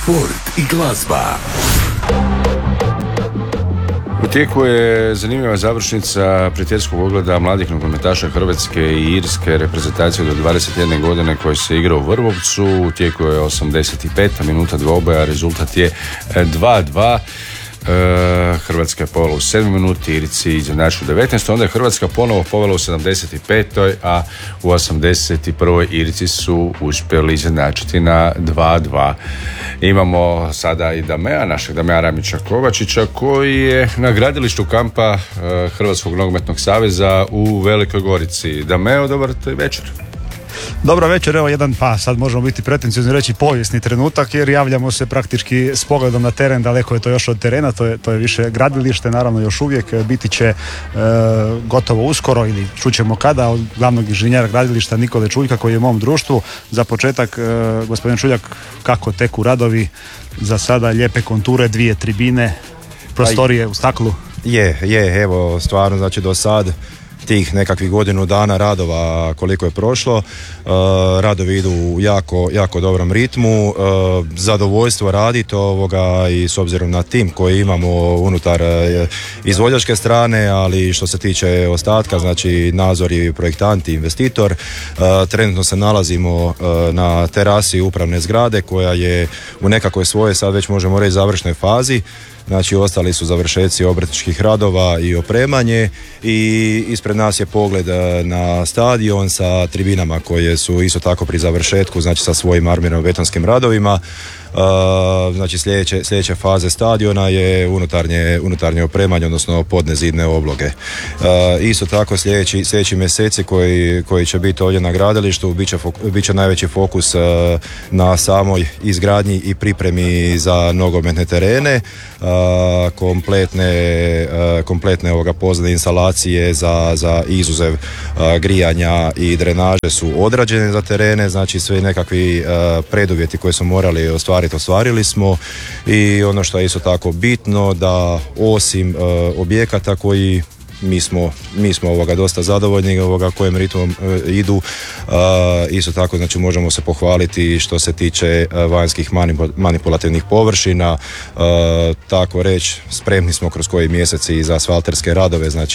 sport i glazba. U tijeku je zanimljiva završnica prijateljskog ogleda mladih nogometaša Hrvatske i Irske reprezentacije do 21 godine koji se igra u Vrbovcu. U tijeku je 85. minuta dvoboja, rezultat je 2-2. Hrvatska je povela u 7 minuti, Irci izjednačili u 19. Onda je Hrvatska ponovo povela u 75. a u 81. Irci su uspjeli izjednačiti na 2-2. Imamo sada i Damea, našeg Damea Ramića Kovačića, koji je na gradilištu kampa Hrvatskog nogometnog saveza u Velikoj Gorici. Dameo, dobar večer. Dobro večer, evo jedan, pa sad možemo biti pretenciozni reći povijesni trenutak, jer javljamo se praktički s pogledom na teren, daleko je to još od terena, to je više gradilište, naravno još uvijek biti će gotovo uskoro ili čućemo kada od glavnog inženjera gradilišta Nikole Čuljka koji je u mom društvu. Za početak, gospodin Čuljak, kako teku radovi, za sada lijepe konture, 2 tribine, prostorije u staklu? Evo stvarno, znači do sad tih nekakvih godinu dana radova koliko je prošlo, radovi idu u jako dobrom ritmu, zadovoljstvo raditi ovoga i s obzirom na tim koji imamo unutar izvođačke strane, ali što se tiče ostatka, znači nadzor i projektant i investitor. Trenutno se nalazimo na terasi upravne zgrade koja je u nekakvoj svojoj, sad već možemo reći, završnoj fazi. Znači ostali su završetci obrtničkih radova i opremanje i ispred nas je pogled na stadion sa tribinama koje su isto tako pri završetku, znači sa svojim armirno-betonskim radovima. Znači sljedeće faze stadiona je unutarnje opremanje, odnosno podne zidne obloge. Isto tako sljedeći mjeseci koji će biti ovdje na gradilištu bit će najveći fokus na izgradnji i pripremi za nogometne terene. Kompletne pozadne instalacije za izuzev grijanja i drenaže su odrađene za terene, znači sve nekakvi preduvjeti koje smo morali ostvarili smo. I ono što je isto tako bitno, da osim objekata koji mi smo dosta zadovoljni kojim ritmom idu, isto tako znači možemo se pohvaliti što se tiče vanjskih manipulativnih površina, tako reći spremni smo kroz koji mjeseci za asfalterske radove, znači